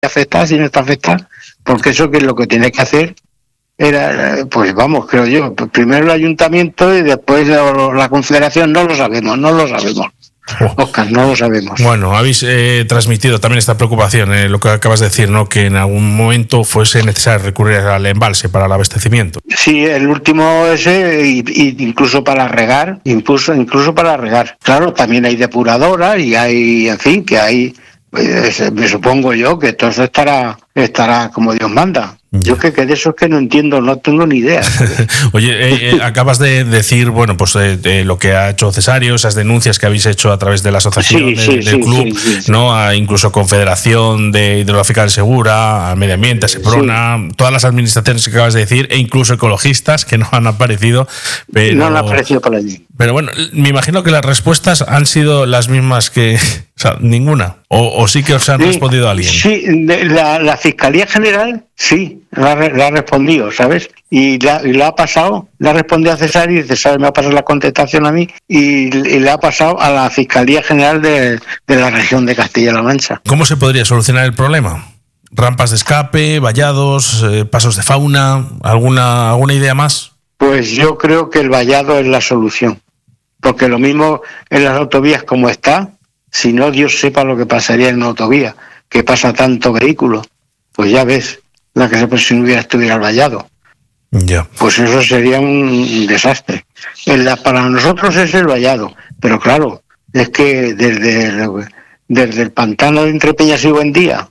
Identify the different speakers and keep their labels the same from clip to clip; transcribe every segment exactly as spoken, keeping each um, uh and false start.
Speaker 1: afectada, si no está afectada, porque eso que es lo que tiene que hacer era, pues vamos, creo yo, primero el ayuntamiento y después la, la confederación, no lo sabemos, no lo sabemos. Oh. Oscar, no lo sabemos.
Speaker 2: Bueno, habéis eh, transmitido también esta preocupación, eh, lo que acabas de decir, ¿no? Que en algún momento fuese necesario recurrir al embalse para el abastecimiento.
Speaker 1: Sí, el último ese, y, y incluso para regar, incluso, incluso para regar. Claro, también hay depuradoras y hay, en fin, que hay, pues, me supongo yo que todo eso estará, estará como Dios manda. Yo que, que de eso es que no entiendo, no tengo ni idea.
Speaker 2: Oye, eh, eh, acabas de decir, bueno, pues eh, de lo que ha hecho Cesario, esas denuncias que habéis hecho a través de la asociación,
Speaker 1: sí,
Speaker 2: de,
Speaker 1: sí,
Speaker 2: del
Speaker 1: sí,
Speaker 2: club,
Speaker 1: sí, sí, sí.
Speaker 2: ¿no? A incluso Confederación de Hidrográfica del Segura, a Medio Ambiente, a Seprona, sí. Todas las administraciones que acabas de decir, e incluso ecologistas que no han aparecido. Pero,
Speaker 1: no han aparecido por allí.
Speaker 2: Pero bueno, me imagino que las respuestas han sido las mismas que... O sea, ninguna. O, o sí que os han sí, respondido a alguien.
Speaker 1: Sí, la, la Fiscalía General sí, la, la ha respondido, ¿sabes? Y la, y la ha pasado, le ha respondido a Cesario y Cesario me ha pasado la contestación a mí y, y le ha pasado a la Fiscalía General de, de la región de Castilla-La Mancha.
Speaker 2: ¿Cómo se podría solucionar el problema? ¿Rampas de escape, vallados, eh, pasos de fauna? ¿Alguna, alguna idea más?
Speaker 1: Pues yo creo que el vallado es la solución. Porque lo mismo en las autovías como está, si no, Dios sepa lo que pasaría en una autovía, que pasa tanto vehículo. Pues ya ves, la que se si no hubiera estuviera el vallado.
Speaker 2: Ya.
Speaker 1: Pues eso sería un desastre. En la, para nosotros es el vallado, pero claro, es que desde, desde el pantano de Entre Peñas y Buendía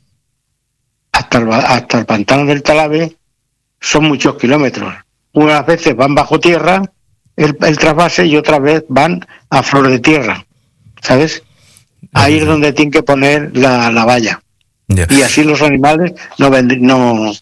Speaker 1: hasta el, hasta el pantano del Talave son muchos kilómetros. Unas veces van bajo tierra el, el trasvase y otras veces van a flor de tierra, ¿sabes? Ahí es donde tienen que poner la, la valla. Yeah. Y así los animales no, vendr- no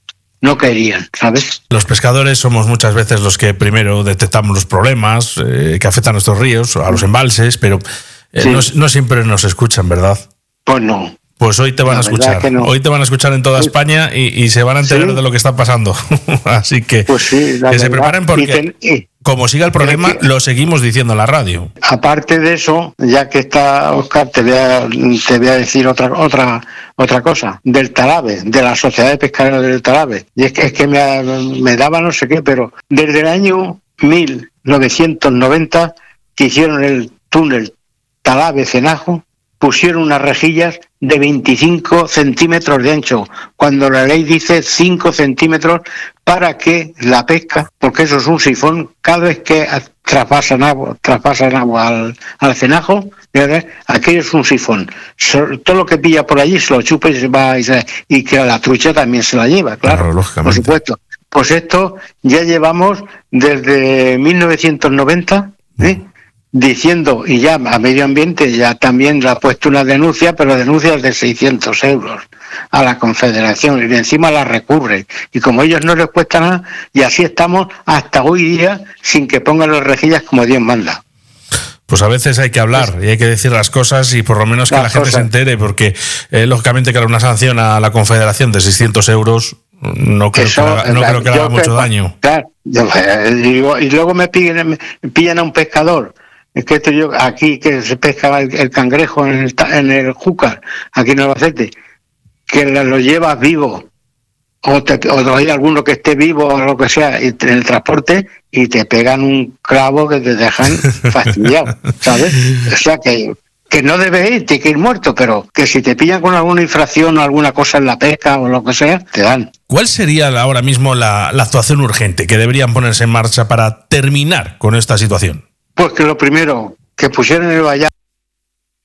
Speaker 1: no caerían, ¿sabes?
Speaker 2: Los pescadores somos muchas veces los que primero detectamos los problemas eh, que afectan a nuestros ríos, a los embalses, pero eh, sí. no, no siempre nos escuchan, ¿verdad?
Speaker 1: Pues no.
Speaker 2: Pues hoy te van la a escuchar, no. Hoy te van a escuchar en toda sí. España y, y se van a enterar ¿Sí? de lo que está pasando. Así que,
Speaker 1: pues sí,
Speaker 2: que
Speaker 1: verdad.
Speaker 2: se preparen porque...
Speaker 1: Y ten, y...
Speaker 2: Como siga el problema, que, lo seguimos diciendo en la radio.
Speaker 1: Aparte de eso, ya que está Oscar, te voy a, te voy a decir otra otra otra cosa, del Talave, de la Sociedad de Pescadores del Talave. Y es que, es que me, me daba no sé qué, pero desde el año mil novecientos noventa que hicieron el túnel Talave-Cenajo, pusieron unas rejillas de veinticinco centímetros de ancho, cuando la ley dice cinco centímetros para que la pesca, porque eso es un sifón, cada vez que traspasan agua, traspasan agua al, al cenajo, aquello es un sifón. Todo lo que pilla por allí se lo chupa y se va y, se, y que la trucha también se la lleva, claro, claro por supuesto. Pues esto ya llevamos desde mil novecientos noventa, ¿eh? diciendo, y ya a Medio Ambiente ya también le ha puesto una denuncia, pero denuncias de seiscientos euros a la Confederación, y de encima la recurre, y como a ellos no les cuesta nada, y así estamos hasta hoy día sin que pongan las rejillas como Dios manda.
Speaker 2: Pues a veces hay que hablar y hay que decir las cosas y por lo menos que la gente se entere, porque eh, lógicamente que una sanción a la Confederación de seiscientos euros no creo Eso, que haga, no creo que haga mucho que, daño.
Speaker 1: Claro, yo, y, y luego me pillan, me pillan a un pescador. Es que esto yo, aquí que se pesca el, el cangrejo en el, en el Júcar, aquí en Albacete, que lo llevas vivo, o, te, o hay alguno que esté vivo o lo que sea, en el transporte, y te pegan un clavo que te dejan fastidiado, ¿sabes? O sea que, que no debe ir, tiene que ir muerto, pero que si te pillan con alguna infracción o alguna cosa en la pesca o lo que sea, te dan.
Speaker 2: ¿Cuál sería ahora mismo la, la actuación urgente que deberían ponerse en marcha para terminar con esta situación?
Speaker 1: Pues que lo primero, que pusieran el vallado